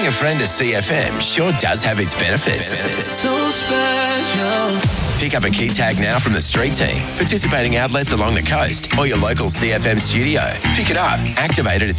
Being a friend of CFM sure does have its benefits. So special. Pick up a key tag now from the street team, participating outlets along the coast, or your local CFM studio. Pick it up, activate it at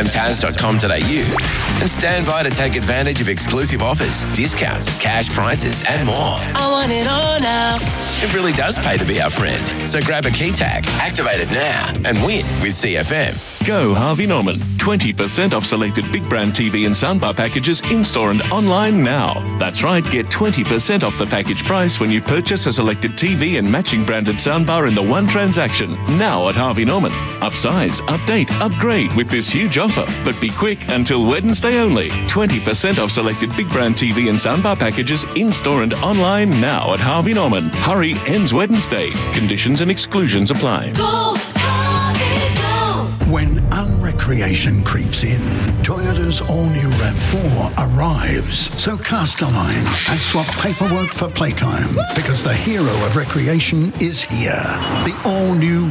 cfmtaz.com.au, and stand by to take advantage of exclusive offers, discounts, cash prizes, and more. I want it all now. It really does pay to be our friend. So grab a key tag, activate it now, and win with CFM. Go Harvey Norman. 20% off selected big brand TV and soundbar packages in-store and online now. That's right, get 20% off the package price when you purchase a selected TV and matching branded soundbar in the one transaction. Now at Harvey Norman. Upsize, update, upgrade with this huge offer. But be quick, until Wednesday only. 20% off selected big brand TV and soundbar packages in-store and online now at Harvey Norman. Hurry, ends Wednesday. Conditions and exclusions apply. Go, Harvey, go! When unrecreation creeps in, Toyota's all-new RAV4 arrives. So cast a line and swap paperwork for playtime, because the hero of recreation is here. The all-new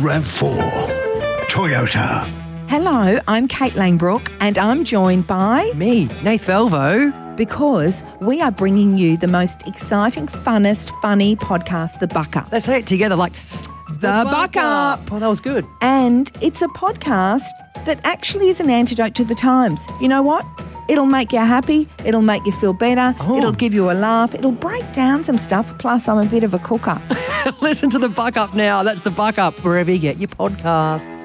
RAV4. Toyota. Hello, I'm Kate Langbrook, and I'm joined by... Me, Nath Elvo. Because we are bringing you the most exciting, funnest, funny podcast, The Buck Up. Let's say it together like... The Buck Up. Oh, that was good. And it's a podcast that actually is an antidote to the times. You know what? It'll make you happy. It'll make you feel better. Oh. It'll give you a laugh. It'll break down some stuff. Plus, I'm a bit of a cooker. Listen to The Buck Up now. That's The Buck Up, wherever you get your podcasts.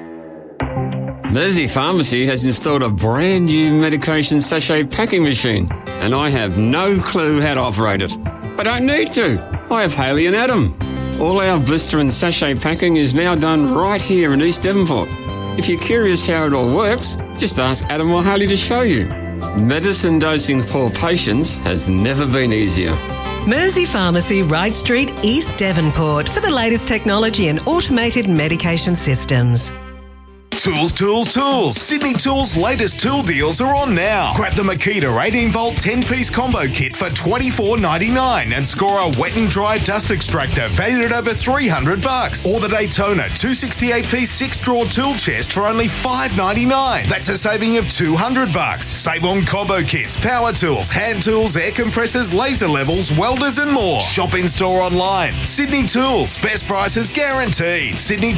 Mersey Pharmacy has installed a brand new medication sachet packing machine, and I have no clue how to operate it. I don't need to. I have Haley and Adam. All our blister and sachet packing is now done right here in East Devonport. If you're curious how it all works, just ask Adam or Haley to show you. Medicine dosing for patients has never been easier. Mersey Pharmacy, Wright Street, East Devonport, for the latest technology and automated medication systems. Tools, tools, tools. Sydney Tools' latest tool deals are on now. Grab the Makita 18-volt 10-piece combo kit for $24.99 and score a wet and dry dust extractor valued at over $300. Or the Daytona 268-piece 6-drawer tool chest for only $5.99. That's a saving of $200. Save on combo kits, power tools, hand tools, air compressors, laser levels, welders and more. Shop in-store online. Sydney Tools. Best prices guaranteed.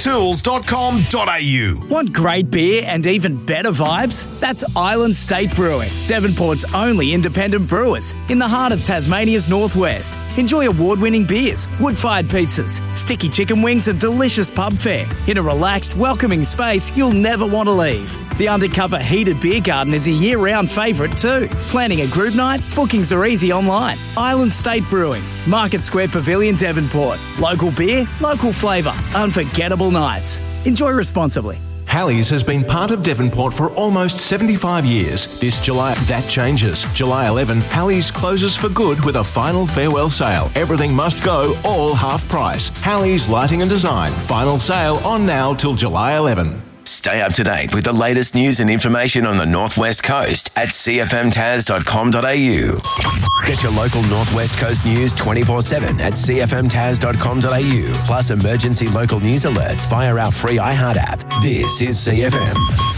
sydneytools.com.au. Want great beer and even better vibes? That's Island State Brewing, Devonport's only independent brewers in the heart of Tasmania's northwest. Enjoy award-winning beers, wood-fired pizzas, sticky chicken wings and delicious pub fare in a relaxed, welcoming space you'll never want to leave. The undercover heated beer garden is a year-round favourite too. Planning a group night? Bookings are easy online. Island State Brewing, Market Square Pavilion, Devonport. Local beer, local flavour, unforgettable nights. Enjoy responsibly. Halleys has been part of Devonport for almost 75 years. This July, that changes. July 11, Halleys closes for good with a final farewell sale. Everything must go, all half price. Halleys Lighting and Design. Final sale on now till July 11. Stay up to date with the latest news and information on the Northwest Coast at cfmtaz.com.au. Get your local Northwest Coast news 24/7 at cfmtaz.com.au. Plus emergency local news alerts via our free iHeart app. This is CFM.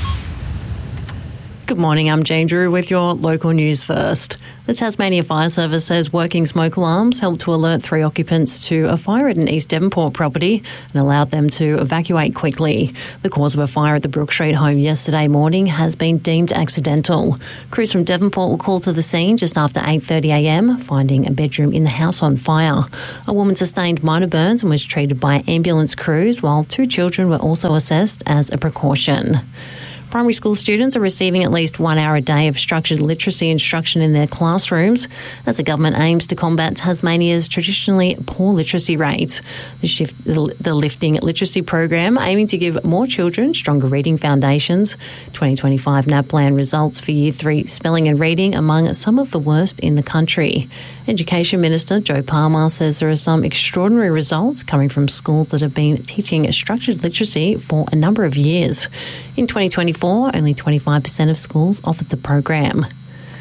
Good morning, I'm Jane Drew with your local news first. The Tasmania Fire Service says working smoke alarms helped to alert 3 occupants to a fire at an East Devonport property and allowed them to evacuate quickly. The cause of a fire at the Brook Street home yesterday morning has been deemed accidental. Crews from Devonport were called to the scene just after 8:30am, finding a bedroom in the house on fire. A woman sustained minor burns and was treated by ambulance crews, while 2 children were also assessed as a precaution. Primary school students are receiving at least 1 hour a day of structured literacy instruction in their classrooms as the government aims to combat Tasmania's traditionally poor literacy rates. The Lifting Literacy program aiming to give more children stronger reading foundations. 2025 NAPLAN results for Year 3 spelling and reading among some of the worst in the country. Education Minister Joe Palmer says there are some extraordinary results coming from schools that have been teaching structured literacy for a number of years. In 2024, only 25% of schools offered the program.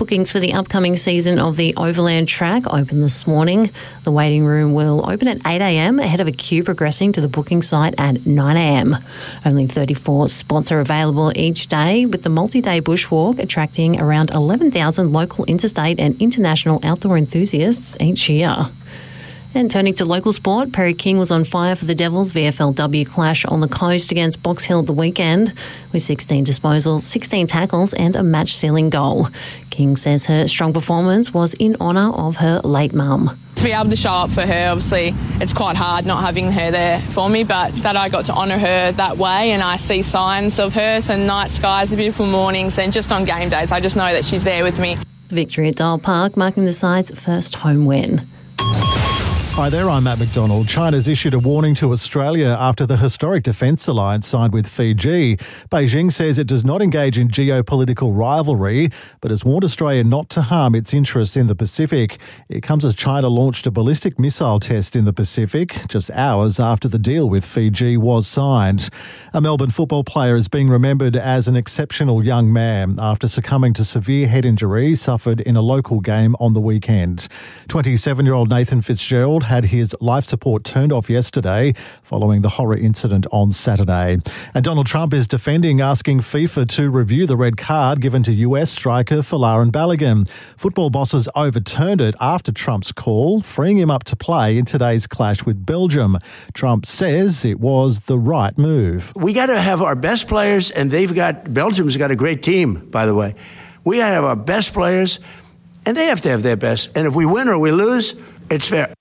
Bookings for the upcoming season of the Overland Track open this morning. The waiting room will open at 8 a.m. ahead of a queue progressing to the booking site at 9 a.m. Only 34 spots are available each day, with the multi-day bushwalk attracting around 11,000 local, interstate and international outdoor enthusiasts each year. And turning to local sport, Perry King was on fire for the Devils' VFLW clash on the coast against Box Hill at the weekend, with 16 disposals, 16 tackles and a match-sealing goal. King says her strong performance was in honour of her late mum. To be able to show up for her, obviously, it's quite hard not having her there for me, but that I got to honour her that way and I see signs of her, so night skies, the beautiful mornings, and just on game days, I just know that she's there with me. The victory at Dial Park marking the side's first home win. Hi there, I'm Matt McDonald. China's issued a warning to Australia after the historic defence alliance signed with Fiji. Beijing says it does not engage in geopolitical rivalry, but has warned Australia not to harm its interests in the Pacific. It comes as China launched a ballistic missile test in the Pacific just hours after the deal with Fiji was signed. A Melbourne football player is being remembered as an exceptional young man after succumbing to severe head injury suffered in a local game on the weekend. 27-year-old Nathan Fitzgerald had his life support turned off yesterday following the horror incident on Saturday. And Donald Trump is defending asking FIFA to review the red card given to US striker Folarin Balogun. Football bosses overturned it after Trump's call, freeing him up to play in today's clash with Belgium. Trump says it was the right move. We got to have our best players, and Belgium's got a great team, by the way. We got to have our best players, and they have to have their best. And if we win or we lose, it's fair.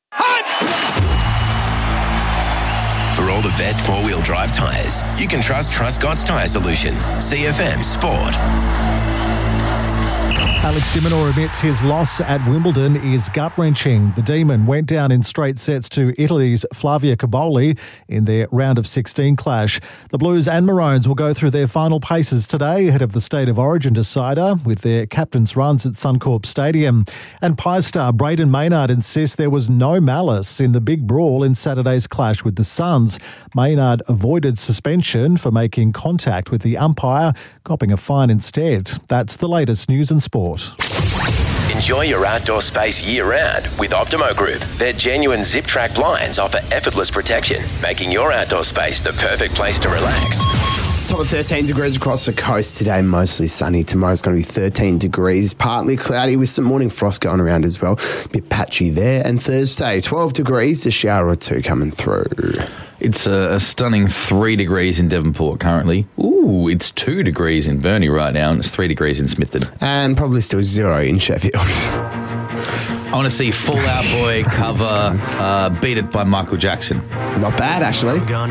For all the best four-wheel drive tyres, you can trust Truscott's Tyre Solution. CFM Sport. Alex de Minaur admits his loss at Wimbledon is gut-wrenching. The Demon went down in straight sets to Italy's Flavia Caboli in their round of 16 clash. The Blues and Maroons will go through their final paces today ahead of the State of Origin decider with their captain's runs at Suncorp Stadium. And Pies star Braden Maynard insists there was no malice in the big brawl in Saturday's clash with the Suns. Maynard avoided suspension for making contact with the umpire, copping a fine instead. That's the latest news and sport. Enjoy your outdoor space year-round with Optimo Group. Their genuine zip-track blinds offer effortless protection, making your outdoor space the perfect place to relax. Top of 13 degrees across the coast today, mostly sunny. Tomorrow's going to be 13 degrees, partly cloudy with some morning frost going around as well. A bit patchy there. And Thursday, 12 degrees, a shower or two coming through. It's a stunning 3 degrees in Devonport currently. Ooh, it's 2 degrees in Burnie right now, and it's 3 degrees in Smithton. And probably still 0 in Sheffield. I want to see Fall Out Boy cover Beat It by Michael Jackson. Not bad, actually.